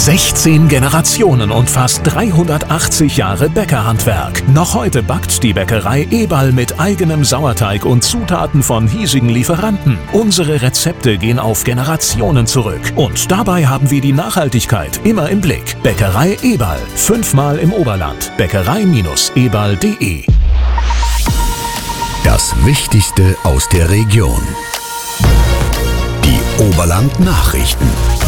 16 Generationen und fast 380 Jahre Bäckerhandwerk. Noch heute backt die Bäckerei Eberl mit eigenem Sauerteig und Zutaten von hiesigen Lieferanten. Unsere Rezepte gehen auf Generationen zurück. Und dabei haben wir die Nachhaltigkeit immer im Blick. Bäckerei Eberl, 5-mal im Oberland. Bäckerei-eberl.de. Das Wichtigste aus der Region. Die Oberland-Nachrichten.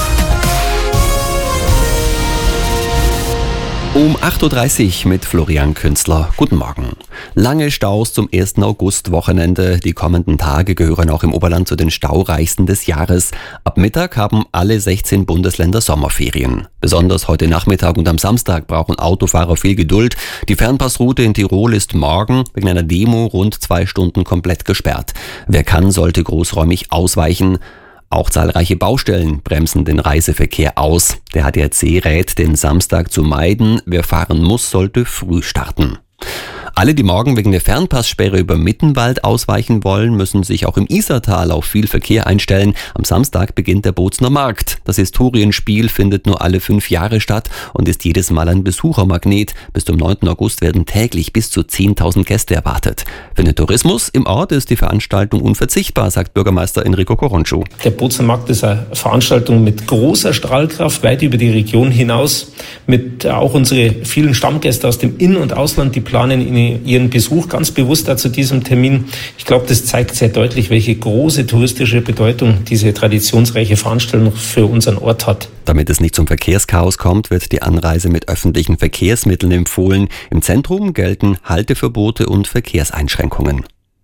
Um 8.30 Uhr mit Florian Künzler. Guten Morgen. Lange Staus zum 1. August-Wochenende. Die kommenden Tage gehören auch im Oberland zu den staureichsten des Jahres. Ab Mittag haben alle 16 Bundesländer Sommerferien. Besonders heute Nachmittag und am Samstag brauchen Autofahrer viel Geduld. Die Fernpassroute in Tirol ist morgen wegen einer Demo rund 2 Stunden komplett gesperrt. Wer kann, sollte großräumig ausweichen. Auch zahlreiche Baustellen bremsen den Reiseverkehr aus. Der ADAC rät, den Samstag zu meiden. Wer fahren muss, sollte früh starten. Alle, die morgen wegen der Fernpasssperre über Mittenwald ausweichen wollen, müssen sich auch im Isartal auf viel Verkehr einstellen. Am Samstag beginnt der Bozner Markt. Das Historienspiel findet nur alle 5 Jahre statt und ist jedes Mal ein Besuchermagnet. Bis zum 9. August werden täglich bis zu 10.000 Gäste erwartet. Für den Tourismus im Ort ist die Veranstaltung unverzichtbar, sagt Bürgermeister Enrico Corroncio. Der Bozner Markt ist eine Veranstaltung mit großer Strahlkraft, weit über die Region hinaus. Mit auch unsere vielen Stammgäste aus dem In- und Ausland, die planen ihren Besuch ganz bewusst zu diesem Termin. Ich glaube, das zeigt sehr deutlich, welche große touristische Bedeutung diese traditionsreiche Veranstaltung für unseren Ort hat. Damit es nicht zum Verkehrschaos kommt, wird die Anreise mit öffentlichen Verkehrsmitteln empfohlen. Im Zentrum gelten Halteverbote und Verkehrseinschränkungen.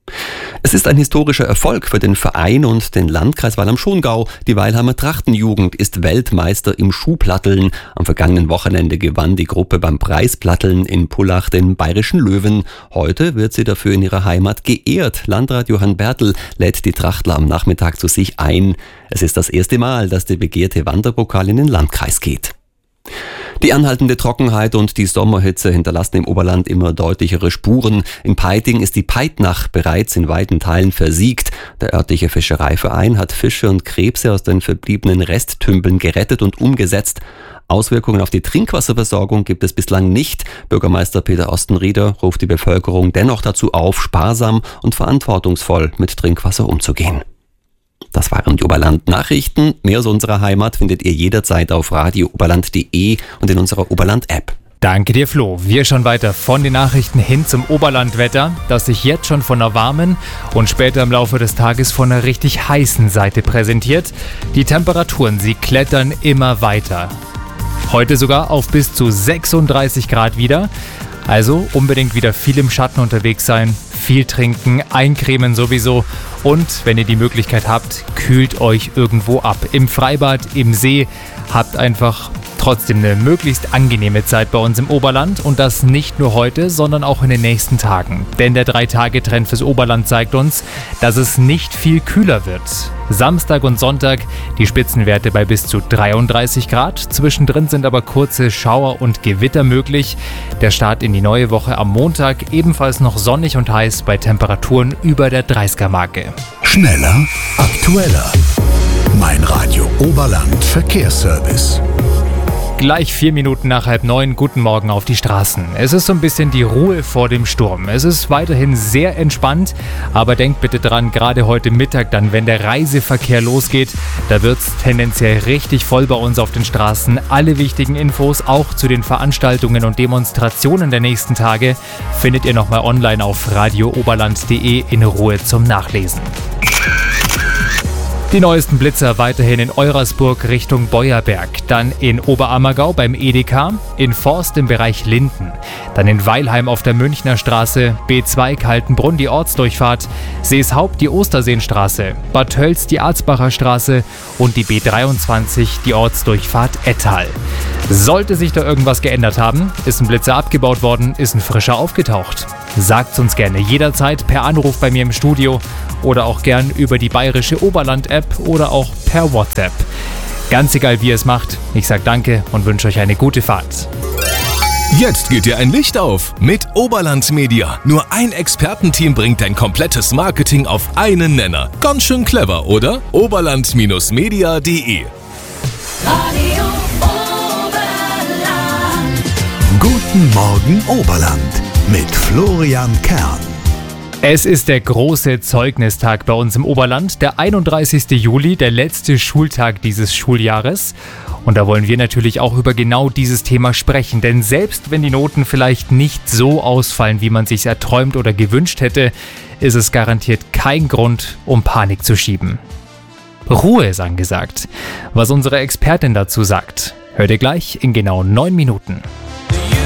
Es ist ein historischer Erfolg für den Verein und den Landkreis Weil am Schongau. Die Weilheimer Trachtenjugend ist Weltmeister im Schuhplatteln. Am vergangenen Wochenende gewann die Gruppe beim Preisplatteln in Pullach den Bayerischen Löwen. Heute wird sie dafür in ihrer Heimat geehrt. Landrat Johann Bertel lädt die Trachtler am Nachmittag zu sich ein. Es ist das erste Mal, dass der begehrte Wanderpokal in den Landkreis geht. Die anhaltende Trockenheit und die Sommerhitze hinterlassen im Oberland immer deutlichere Spuren. In Peiting ist die Peitnach bereits in weiten Teilen versiegt. Der örtliche Fischereiverein hat Fische und Krebse aus den verbliebenen Resttümpeln gerettet und umgesetzt. Auswirkungen auf die Trinkwasserversorgung gibt es bislang nicht. Bürgermeister Peter Ostenrieder ruft die Bevölkerung dennoch dazu auf, sparsam und verantwortungsvoll mit Trinkwasser umzugehen. Das waren die Oberland-Nachrichten. Mehr aus unserer Heimat findet ihr jederzeit auf radiooberland.de und in unserer Oberland-App. Danke dir, Flo. Wir schauen weiter von den Nachrichten hin zum Oberlandwetter, das sich jetzt schon von einer warmen und später im Laufe des Tages von einer richtig heißen Seite präsentiert. Die Temperaturen, sie klettern immer weiter. Heute sogar auf bis zu 36 Grad wieder. Also unbedingt wieder viel im Schatten unterwegs sein, viel trinken, eincremen sowieso und wenn ihr die Möglichkeit habt, kühlt euch irgendwo ab. Im Freibad, im See, habt einfach trotzdem eine möglichst angenehme Zeit bei uns im Oberland und das nicht nur heute, sondern auch in den nächsten Tagen. Denn der 3-Tage-Trend fürs Oberland zeigt uns, dass es nicht viel kühler wird. Samstag und Sonntag die Spitzenwerte bei bis zu 33 Grad. Zwischendrin sind aber kurze Schauer und Gewitter möglich. Der Start in die neue Woche am Montag ebenfalls noch sonnig und heiß bei Temperaturen über der 30er-Marke. Schneller, aktueller. Mein Radio Oberland Verkehrsservice. Gleich 4 Minuten nach 8:30, guten Morgen auf die Straßen. Es ist so ein bisschen die Ruhe vor dem Sturm. Es ist weiterhin sehr entspannt, aber denkt bitte dran, gerade heute Mittag dann, wenn der Reiseverkehr losgeht, da wird es tendenziell richtig voll bei uns auf den Straßen. Alle wichtigen Infos, auch zu den Veranstaltungen und Demonstrationen der nächsten Tage, findet ihr nochmal online auf radiooberland.de in Ruhe zum Nachlesen. Die neuesten Blitzer weiterhin in Eurasburg Richtung Beuerberg, dann in Oberammergau beim Edeka, in Forst im Bereich Linden, dann in Weilheim auf der Münchner Straße, B2 Kaltenbrunn die Ortsdurchfahrt, Seeshaupt die Osterseenstraße, Bad Tölz die Arzbacher Straße und die B23 die Ortsdurchfahrt Ettal. Sollte sich da irgendwas geändert haben, ist ein Blitzer abgebaut worden, ist ein frischer aufgetaucht. Sagt's uns gerne jederzeit per Anruf bei mir im Studio oder auch gern über die bayerische Oberland-App oder auch per WhatsApp. Ganz egal, wie ihr es macht, ich sag danke und wünsche euch eine gute Fahrt. Jetzt geht dir ein Licht auf mit Oberland Media. Nur ein Expertenteam bringt dein komplettes Marketing auf einen Nenner. Ganz schön clever, oder? Oberland-media.de Guten Morgen Oberland mit Florian Kern. Es ist der große Zeugnistag bei uns im Oberland, der 31. Juli, der letzte Schultag dieses Schuljahres. Und da wollen wir natürlich auch über genau dieses Thema sprechen, denn selbst wenn die Noten vielleicht nicht so ausfallen, wie man sich erträumt oder gewünscht hätte, ist es garantiert kein Grund, um Panik zu schieben. Ruhe ist angesagt. Was unsere Expertin dazu sagt, hört ihr gleich in genau 9 Minuten.